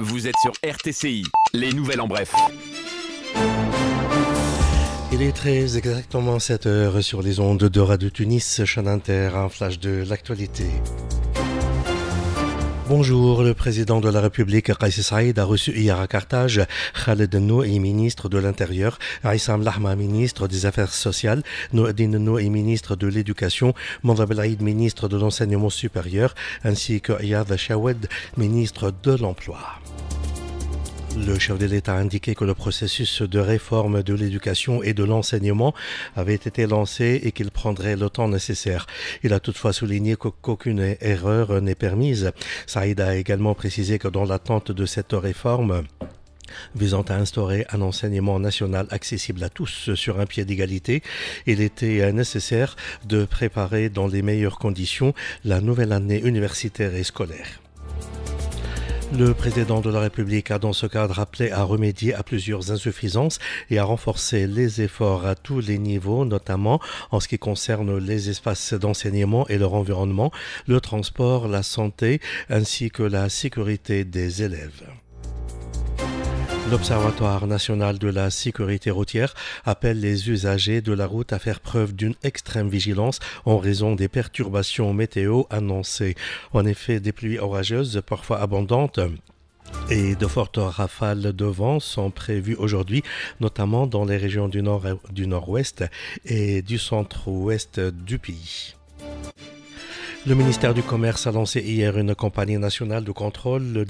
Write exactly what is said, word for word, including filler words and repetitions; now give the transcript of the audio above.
Vous êtes sur R T C I, les nouvelles en bref. Il est très exactement sept heures sur les ondes de Radio Tunis, chaîne Inter, un flash de l'actualité. Bonjour, le président de la République, Kais Saïd, a reçu hier à Carthage Khaled Nouhi, ministre de l'Intérieur, Aïssam Lahma, ministre des Affaires sociales, Noureddin Nouhi, ministre de l'Éducation, Manda Belaïd, ministre de l'Enseignement supérieur, ainsi que Iyad Chawed, ministre de l'Emploi. Le chef de l'État a indiqué que le processus de réforme de l'éducation et de l'enseignement avait été lancé et qu'il prendrait le temps nécessaire. Il a toutefois souligné qu'aucune erreur n'est permise. Saïd a également précisé que dans l'attente de cette réforme visant à instaurer un enseignement national accessible à tous sur un pied d'égalité, il était nécessaire de préparer dans les meilleures conditions la nouvelle année universitaire et scolaire. Le président de la République a dans ce cadre appelé à remédier à plusieurs insuffisances et à renforcer les efforts à tous les niveaux, notamment en ce qui concerne les espaces d'enseignement et leur environnement, le transport, la santé ainsi que la sécurité des élèves. L'Observatoire national de la sécurité routière appelle les usagers de la route à faire preuve d'une extrême vigilance en raison des perturbations météo annoncées. En effet, des pluies orageuses, parfois abondantes, et de fortes rafales de vent sont prévues aujourd'hui, notamment dans les régions du nord, du nord-ouest et du centre-ouest du pays. Le ministère du Commerce a lancé hier une campagne nationale de contrôle